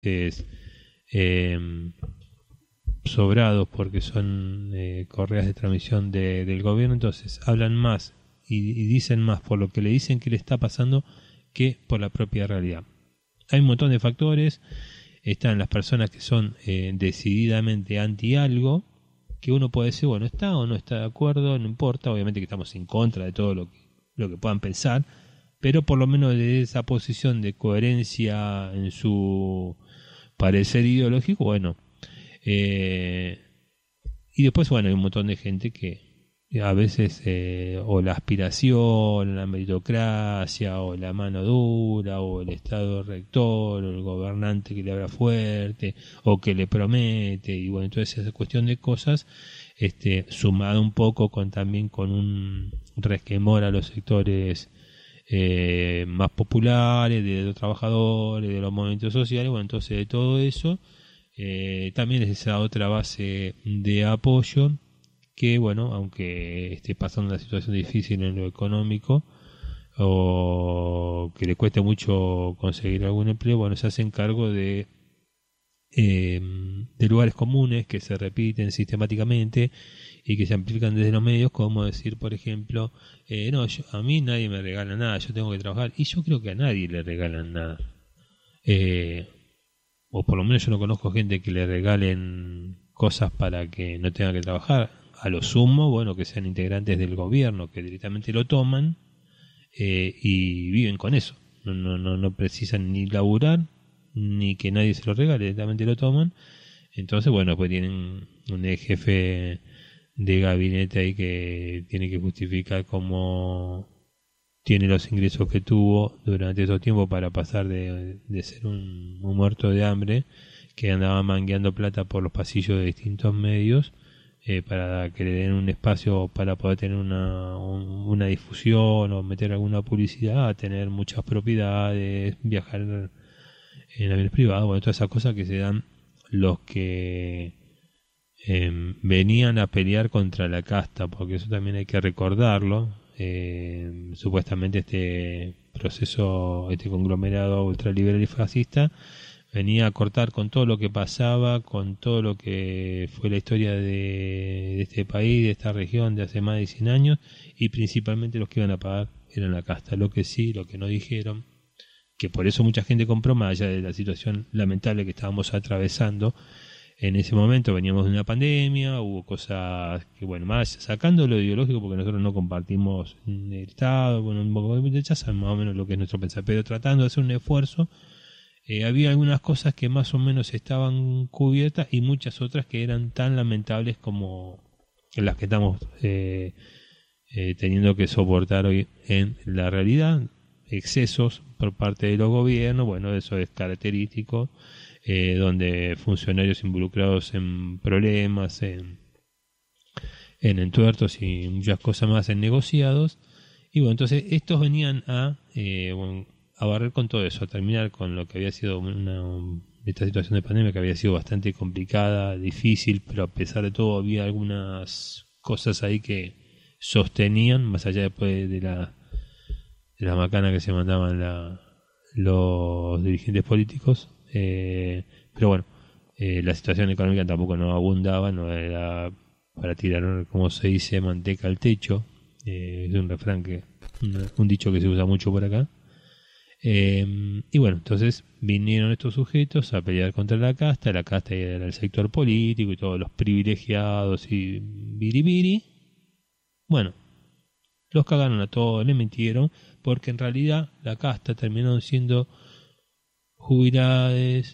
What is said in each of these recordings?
es, eh, sobrados porque son correas de transmisión del gobierno, entonces hablan más y dicen más por lo que le dicen que le está pasando que por la propia realidad. Hay un montón de factores. Están las personas que son decididamente anti algo, que uno puede decir, bueno, está o no está de acuerdo, no importa, obviamente que estamos en contra de todo lo que puedan pensar, pero por lo menos de esa posición de coherencia en su parecer ideológico, bueno. Y después, bueno, hay un montón de gente que a veces o la aspiración, la meritocracia, o la mano dura, o el estado rector, o el gobernante que le habla fuerte, o que le promete, y bueno, entonces esa cuestión de cosas, sumado un poco también con un resquemor a los sectores más populares, de los trabajadores, de los movimientos sociales, bueno, entonces de todo eso, también es esa otra base de apoyo que, bueno, aunque esté pasando una situación difícil en lo económico o que le cueste mucho conseguir algún empleo, bueno, se hacen cargo de lugares comunes que se repiten sistemáticamente y que se amplifican desde los medios, como decir, por ejemplo, no, a mí nadie me regala nada, yo tengo que trabajar, y yo creo que a nadie le regalan nada. O por lo menos yo no conozco gente que le regalen cosas para que no tenga que trabajar. A lo sumo, bueno, que sean integrantes del gobierno, que directamente lo toman y viven con eso. No precisan ni laburar, ni que nadie se lo regale, directamente lo toman. Entonces, bueno, pues tienen un jefe de gabinete ahí que tiene que justificar cómo tiene los ingresos que tuvo durante esos tiempos para pasar de ser un muerto de hambre que andaba mangueando plata por los pasillos de distintos medios para que le den un espacio para poder tener una difusión o meter alguna publicidad, a tener muchas propiedades, viajar en aviones privados, bueno, todas esas cosas que se dan los que venían a pelear contra la casta, porque eso también hay que recordarlo. Supuestamente este proceso, este conglomerado ultraliberal y fascista venía a cortar con todo lo que pasaba, con todo lo que fue la historia de este país, de esta región de hace más de 100 años, y principalmente los que iban a pagar eran la casta. Lo que sí, lo que no dijeron, que por eso mucha gente compró, más allá de la situación lamentable que estábamos atravesando en ese momento. Veníamos de una pandemia, hubo cosas que, bueno, más sacando lo ideológico, porque nosotros no compartimos el Estado, bueno, ya saben más o menos lo que es nuestro pensamiento, pero tratando de hacer un esfuerzo, había algunas cosas que más o menos estaban cubiertas y muchas otras que eran tan lamentables como las que estamos teniendo que soportar hoy en la realidad. Excesos por parte de los gobiernos, bueno, eso es característico, donde funcionarios involucrados en problemas, en entuertos y muchas cosas más, en negociados. Y bueno, entonces estos venían a barrer con todo eso, a terminar con lo que había sido esta situación de pandemia, que había sido bastante complicada, difícil, pero a pesar de todo había algunas cosas ahí que sostenían, más allá después de la macana que se mandaban los dirigentes políticos. Pero bueno, la situación económica tampoco no abundaba, no era para tirar, como se dice, manteca al techo. Es un refrán un dicho que se usa mucho por acá. Y bueno, entonces vinieron estos sujetos a pelear contra la casta. La casta era el sector político y todos los privilegiados y biribiri. Bueno, los cagaron a todos, le mintieron, porque en realidad la casta terminaron siendo jubilados,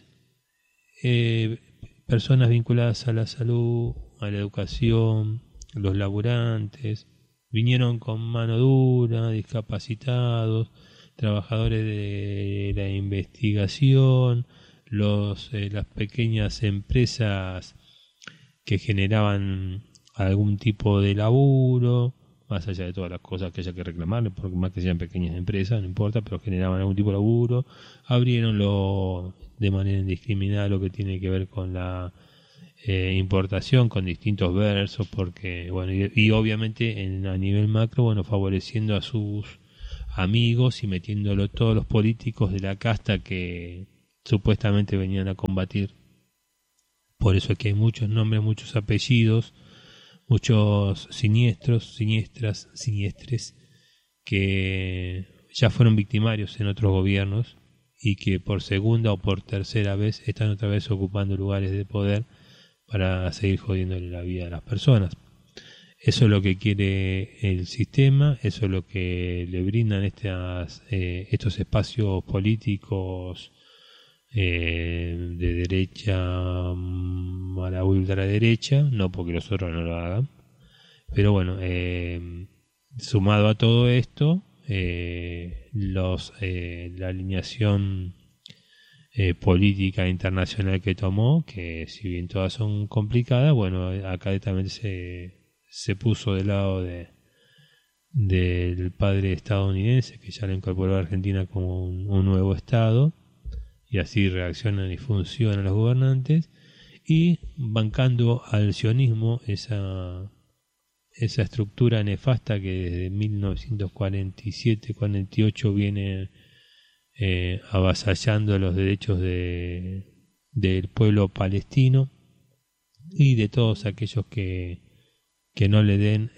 personas vinculadas a la salud, a la educación, los laburantes, vinieron con mano dura, discapacitados, trabajadores de la investigación, las pequeñas empresas que generaban algún tipo de laburo, más allá de todas las cosas que haya que reclamarle, porque más que sean pequeñas empresas, no importa, pero generaban algún tipo de laburo. Abrieron de manera indiscriminada lo que tiene que ver con la importación, con distintos versos, porque, bueno, y obviamente a nivel macro, bueno, favoreciendo a sus amigos y metiéndolo todos los políticos de la casta que supuestamente venían a combatir. Por eso es que hay muchos nombres, muchos apellidos, muchos siniestros, siniestras, siniestres, que ya fueron victimarios en otros gobiernos y que por segunda o por tercera vez están otra vez ocupando lugares de poder para seguir jodiéndole la vida a las personas. Eso es lo que quiere el sistema, eso es lo que le brindan estos espacios políticos de derecha a la ultraderecha, no porque los otros no lo hagan, pero bueno, sumado a todo esto, la alineación política internacional que tomó, que si bien todas son complicadas, bueno, acá también se puso del lado del padre estadounidense, que ya le incorporó a Argentina como un nuevo estado, y así reaccionan y funcionan los gobernantes, y bancando al sionismo, esa estructura nefasta que desde 1947-48 viene avasallando los derechos del pueblo palestino y de todos aquellos que no le den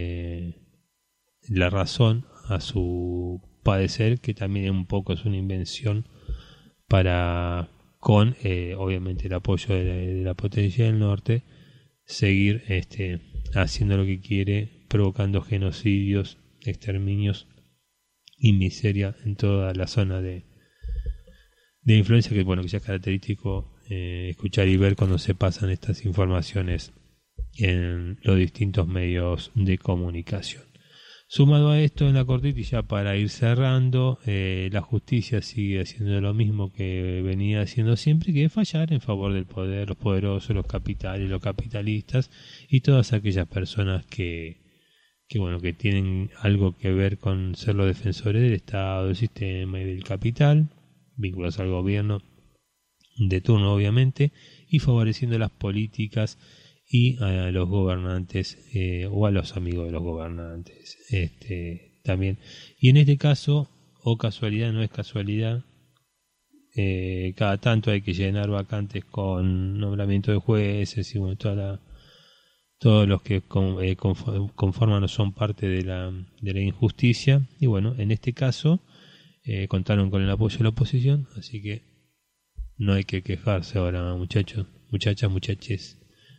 la razón a su padecer, que también un poco es una invención para, con obviamente el apoyo de la potencia del norte, seguir haciendo lo que quiere, provocando genocidios, exterminios y miseria en toda la zona de influencia, que bueno, que ya es característico escuchar y ver cuando se pasan estas informaciones en los distintos medios de comunicación. Sumado a esto, en la cortita, y ya para ir cerrando, la justicia sigue haciendo lo mismo que venía haciendo siempre, que es fallar en favor del poder, los poderosos, los capitales, los capitalistas y todas aquellas personas que bueno, que tienen algo que ver con ser los defensores del Estado, del sistema y del capital, vinculados al gobierno de turno, obviamente, y favoreciendo las políticas y a los gobernantes o a los amigos de los gobernantes también. Y en este caso, o casualidad, no es casualidad, cada tanto hay que llenar vacantes con nombramiento de jueces y bueno, todos los que conforman o son parte de la injusticia. Y bueno, en este caso contaron con el apoyo de la oposición, así que no hay que quejarse ahora, muchachos, muchachas, muchaches.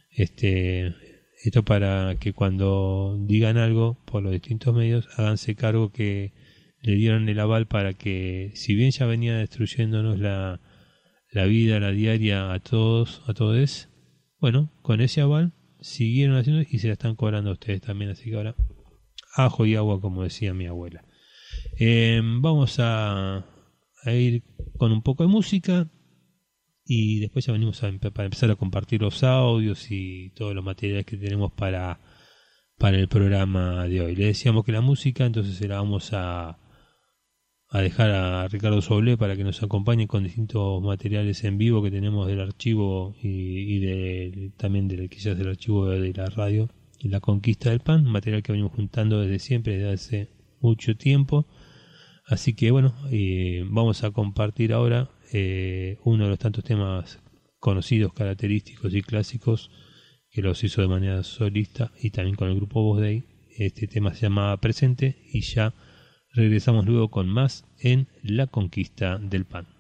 Esto para que cuando digan algo por los distintos medios, háganse cargo que le dieron el aval para que, si bien ya venía destruyéndonos la vida, la diaria a todos, bueno, con ese aval siguieron haciendo y se la están cobrando a ustedes también, así que ahora ajo y agua, como decía mi abuela. Vamos a ir con un poco de música y después ya venimos para empezar a compartir los audios y todos los materiales que tenemos para el programa de hoy. Le decíamos que la música, entonces se la vamos a dejar a Ricardo Soblé para que nos acompañe con distintos materiales en vivo que tenemos del archivo y también del que ya es del archivo de la radio y La Conquista del Pan, material que venimos juntando desde siempre, desde hace mucho tiempo. Así que bueno, vamos a compartir ahora uno de los tantos temas conocidos, característicos y clásicos que los hizo de manera solista y también con el grupo Voz Day. Este tema se llama Presente y ya regresamos luego con más en La Conquista del Pan.